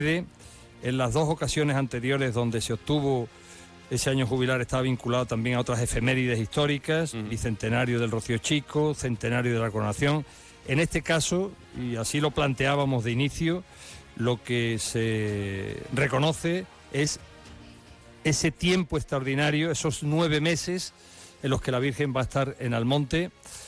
En las dos ocasiones anteriores donde se obtuvo ese año jubilar estaba vinculado también a otras efemérides históricas, bicentenario del Rocío Chico, centenario de la coronación. En este caso, y así lo planteábamos de inicio, lo que se reconoce es ese tiempo extraordinario, esos 9 meses en los que la Virgen va a estar en Almonte,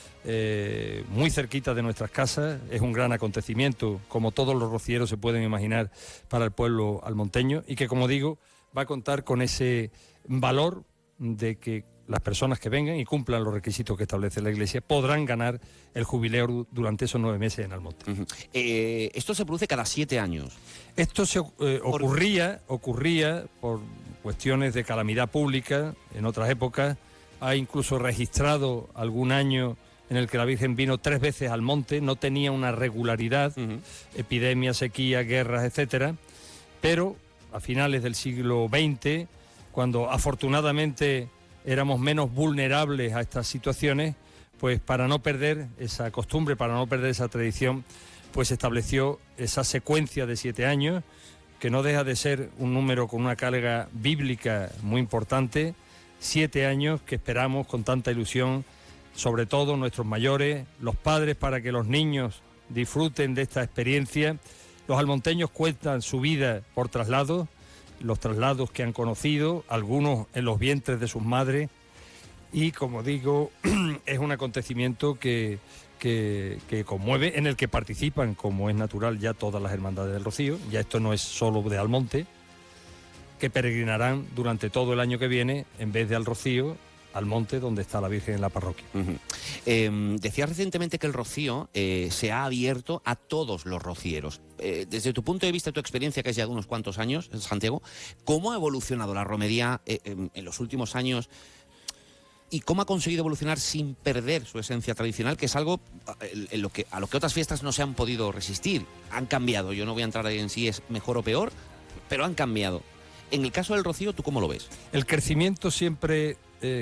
muy cerquita de nuestras casas. Es un gran acontecimiento, como todos los rocieros se pueden imaginar, para el pueblo almonteño, y que, como digo, va a contar con ese valor de que las personas que vengan y cumplan los requisitos que establece la Iglesia podrán ganar el jubileo durante esos 9 meses en Almonte. Esto se produce cada 7 años. Esto ocurría por cuestiones de calamidad pública en otras épocas. Ha incluso registrado algún año en el que la Virgen vino 3 veces al monte, no tenía una regularidad, epidemias, sequías, guerras, etcétera, pero a finales del siglo XX, cuando afortunadamente éramos menos vulnerables a estas situaciones, pues para no perder esa costumbre, para no perder esa tradición, pues se estableció esa secuencia de 7 años, que no deja de ser un número con una carga bíblica muy importante. 7 años que esperamos con tanta ilusión, sobre todo nuestros mayores, los padres, para que los niños disfruten de esta experiencia. Los almonteños cuentan su vida por traslados, los traslados que han conocido, algunos en los vientres de sus madres, y como digo, es un acontecimiento que conmueve, en el que participan, como es natural, ya todas las hermandades del Rocío. Ya esto no es solo de Almonte, que peregrinarán durante todo el año que viene, en vez de al Rocío, al monte donde está la Virgen en la parroquia. Decías recientemente que el Rocío se ha abierto a todos los rocieros. Desde tu punto de vista, tu experiencia, que es ya de unos cuantos años, Santiago, ¿cómo ha evolucionado la romería en los últimos años? ¿Y cómo ha conseguido evolucionar sin perder su esencia tradicional, que es algo a lo que otras fiestas no se han podido resistir? Han cambiado. Yo no voy a entrar en si es mejor o peor, pero han cambiado. En el caso del Rocío, ¿tú cómo lo ves? El crecimiento siempre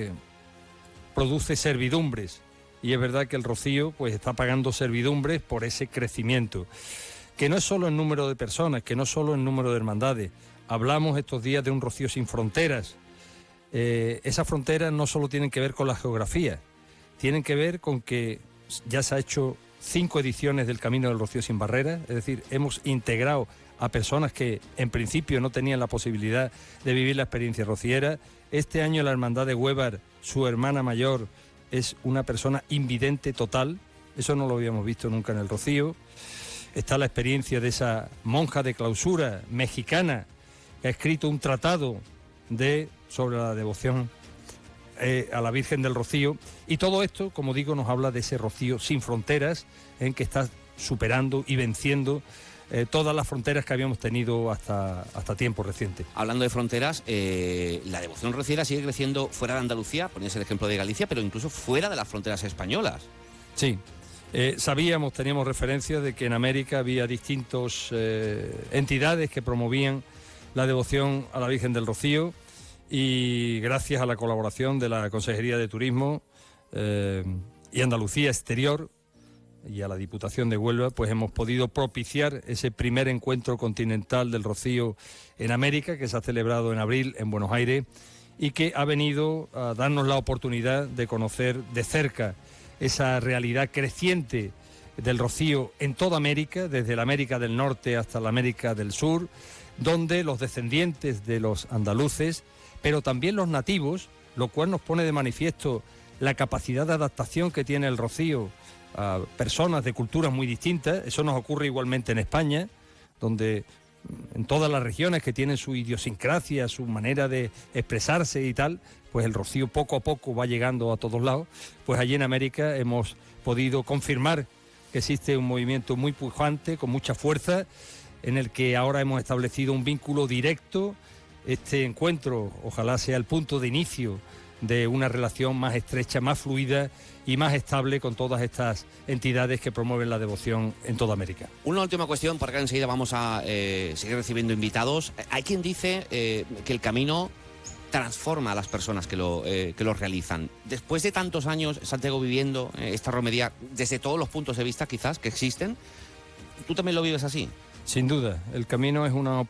produce servidumbres, y es verdad que el Rocío pues está pagando servidumbres por ese crecimiento, que no es solo en número de personas, que no es solo en número de hermandades. Hablamos estos días de un Rocío sin fronteras. Esas fronteras no solo tienen que ver con la geografía, tienen que ver con que ya se ha hecho 5 ediciones del Camino del Rocío sin barreras, es decir, hemos integrado a personas que en principio no tenían la posibilidad de vivir la experiencia rociera. Este año la hermandad de Huévar, su hermana mayor, es una persona invidente total, eso no lo habíamos visto nunca en el Rocío. Está la experiencia de esa monja de clausura mexicana que ha escrito un tratado sobre la devoción a la Virgen del Rocío, y todo esto, como digo, nos habla de ese Rocío sin fronteras, en que está superando y venciendo todas las fronteras que habíamos tenido hasta tiempo reciente. Hablando de fronteras, la devoción rociera sigue creciendo fuera de Andalucía, ponías el ejemplo de Galicia, pero incluso fuera de las fronteras españolas. Sí, teníamos referencia de que en América había distintas entidades que promovían la devoción a la Virgen del Rocío, y gracias a la colaboración de la Consejería de Turismo y Andalucía Exterior, y a la Diputación de Huelva, pues hemos podido propiciar ese primer encuentro continental del Rocío en América, que se ha celebrado en abril en Buenos Aires, y que ha venido a darnos la oportunidad de conocer de cerca esa realidad creciente del Rocío en toda América, desde la América del Norte hasta la América del Sur, donde los descendientes de los andaluces, pero también los nativos, lo cual nos pone de manifiesto la capacidad de adaptación que tiene el Rocío a personas de culturas muy distintas. Eso nos ocurre igualmente en España, donde en todas las regiones que tienen su idiosincrasia, su manera de expresarse y tal, pues el Rocío poco a poco va llegando a todos lados. Pues allí en América hemos podido confirmar que existe un movimiento muy pujante, con mucha fuerza, en el que ahora hemos establecido un vínculo directo. Este encuentro ojalá sea el punto de inicio de una relación más estrecha, más fluida y más estable con todas estas entidades que promueven la devoción en toda América. Una última cuestión, porque enseguida vamos a seguir recibiendo invitados. Hay quien dice que el camino transforma a las personas que lo realizan. Después de tantos años, Santiago, viviendo esta romería desde todos los puntos de vista quizás que existen, ¿tú también lo vives así? Sin duda, el camino es una